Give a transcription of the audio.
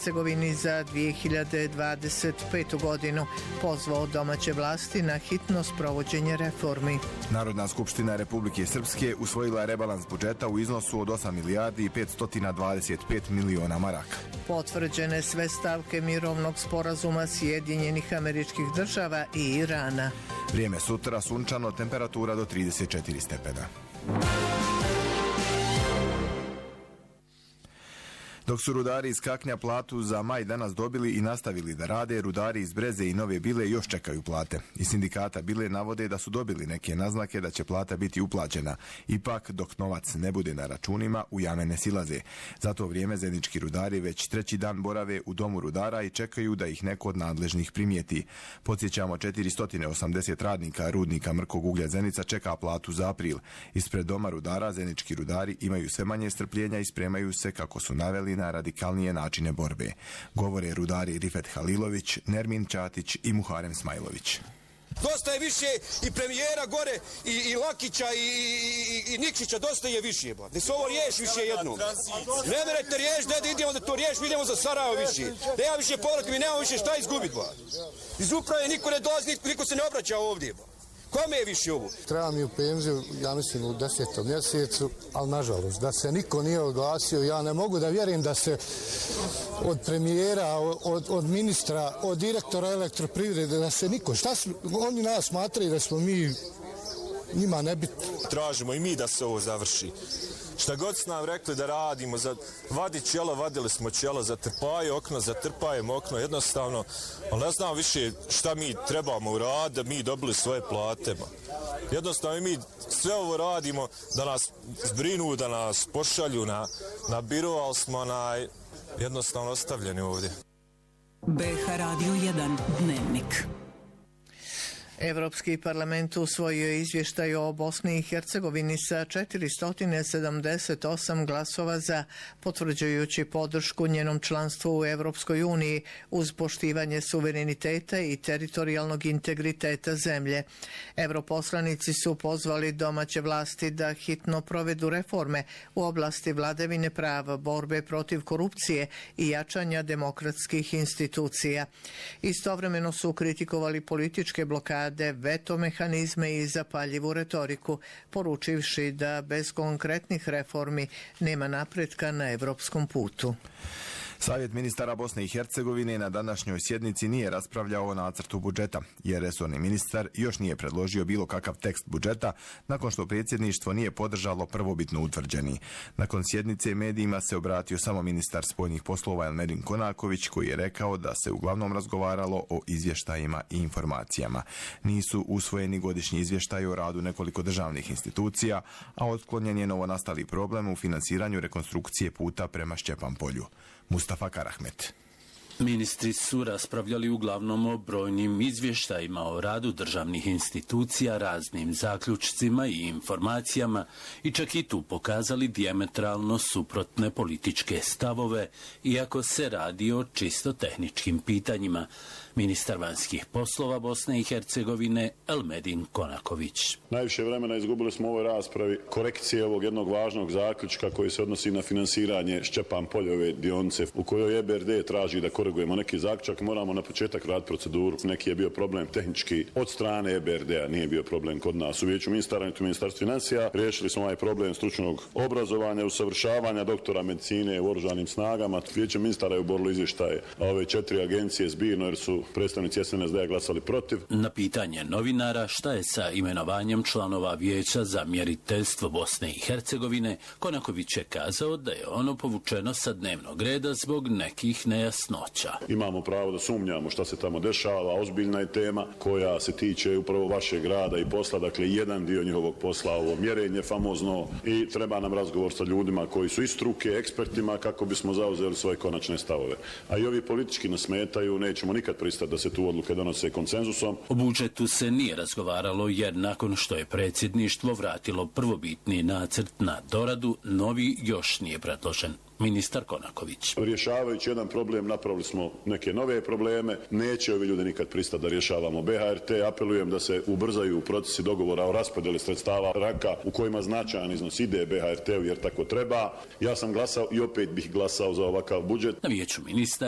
Hercegovini za 2025. godinu. Pozvao domaće vlasti na hitno sprovođenje reformi. Narodna skupština Republike Srpske usvojila rebalans budžeta u iznosu od 8 milijardi i 525 miliona maraka. Potvrđene sve stavke mirovnog sporazuma Sjedinjenih Američkih Država i Irana. Vrijeme sutra sunčano, temperatura do 34 stepena. Dok su rudari iz Kaknja platu za maj danas dobili i nastavili da rade, rudari iz Breze i Nove Bile još čekaju plate. Iz sindikata Bile navode da su dobili neke naznake da će plata biti uplaćena. Ipak, dok novac ne bude na računima, u jame ne silaze. Za to vrijeme zenički rudari već treći dan borave u domu rudara i čekaju da ih neko od nadležnih primijeti. Podsjećamo, 480 radnika rudnika Mrkog uglja Zenica čeka platu za april. Ispred doma rudara zenički rudari imaju sve manje strpljenja i spremaju se, kako su naveli, na radikalnije načine borbe. Govore rudari Rifet Halilović, Nermin Čatić i Muharem Smajlović. Dosta je više i premijera gore i Lakića i Nikšića, dosta je više. Da se ovo riješi više jednom. Ne merete riješi, da idemo da to riješi, idemo za Sarajevo više. Da ja više povratim i nemamo više šta izgubiti. Iz uprave niko ne dolazi, niko se ne obraća ovdje. Kome je više ovo? Treba mi u penziju, ja mislim, u 10. mjesecu, ali nažalost, da se niko nije oglasio. Ja ne mogu da vjerujem da se od premijera, od ministra, od direktora elektroprivrede, da se niko... Oni nas smatraju da smo mi njima nebitni. Tražimo i mi da se ovo završi. Šta god su nam rekli da radimo, vadi čelo, vadili smo čelo, zatrpaju okno, zatrpajemo okno, jednostavno, ali ne znam više šta mi trebamo uraditi da mi dobili svoje plate. Jednostavno mi sve ovo radimo da nas zbrinu, da nas pošalju na biro, ali smo jednostavno ostavljeni ovdje. BH Radio 1 Dnevnik. Evropski parlament usvojio je izvještaj o Bosni i Hercegovini sa 478 glasova za, potvrđujući podršku njenom članstvu u Evropskoj uniji uz poštivanje suvereniteta i teritorijalnog integriteta zemlje. Europoslanici su pozvali domaće vlasti da hitno provedu reforme u oblasti vladavine prava, borbe protiv korupcije i jačanja demokratskih institucija. Istovremeno su kritikovali političke blokade, veto mehanizme i zapaljivu retoriku, poručivši da bez konkretnih reformi nema napretka na evropskom putu. Savjet ministara Bosne i Hercegovine na današnjoj sjednici nije raspravljao o nacrtu budžeta, jer resorni ministar još nije predložio bilo kakav tekst budžeta nakon što predsjedništvo nije podržalo prvobitno utvrđeni. Nakon sjednice medijima se obratio samo ministar spoljnih poslova Elmedin Konaković, koji je rekao da se uglavnom razgovaralo o izvještajima i informacijama. Nisu usvojeni godišnji izvještaj o radu nekoliko državnih institucija, a otklonjen je novonastali problem u finansiranju rekonstrukcije puta prema Šćepan-Polju. Mustafa Karahmet. Ministri su raspravljali uglavnom o brojnim izvještajima o radu državnih institucija, raznim zaključcima i informacijama i čak i tu pokazali dijametralno suprotne političke stavove, iako se radi o čisto tehničkim pitanjima. Ministar vanjskih poslova Bosne i Hercegovine Elmedin Konaković. Najviše vremena izgubili smo u ovoj raspravi korekcije ovog jednog važnog zaključka koji se odnosi na finansiranje Šćepan-Poljove dionice, u kojoj EBRD traži da korigujemo neki zaključak. Moramo na početak raditi proceduru. Neki je bio problem tehnički od strane EBRD-a, nije bio problem kod nas u Vijeću ministara i u Ministarstvu financija. Riješili smo ovaj problem stručnog obrazovanja, usavršavanja doktora medicine u oružanim snagama. Vijeće ministara je oborilo izvještaje, a ove 4 agencije zbirno, jer su predstavnici SNSD glasali protiv. Na pitanje novinara šta je sa imenovanjem članova Vijeća za mjeriteljstvo Bosne i Hercegovine, Konaković je kazao da je ono povučeno sa dnevnog reda zbog nekih nejasnoća. Imamo pravo da sumnjamo šta se tamo dešava, ozbiljna je tema koja se tiče upravo vašeg rada i posla, dakle jedan dio njihovog posla, ovo mjerenje famozno, i treba nam razgovor sa ljudima koji su iz struke, ekspertima, kako bismo zauzeli svoje konačne stavove. A i ovi politički nas smetaju, nećemo nikad pristati da se tu odluke donose konsenzusom. O budžetu se nije razgovaralo jer nakon što je predsjedništvo vratilo prvobitni nacrt na doradu, novi još nije predložen. Ministar Konaković. Rješavajući jedan problem, napravili smo neke nove probleme. Neće ovi ljudi nikad pristati da rješavamo BHRT. Apelujem da se ubrzaju procesi dogovora o raspodjeli sredstava raka u kojima značajan iznos ide BHRT-u jer tako treba. Ja sam glasao i opet bih glasao za ovakav budžet. Na Vijeću ministara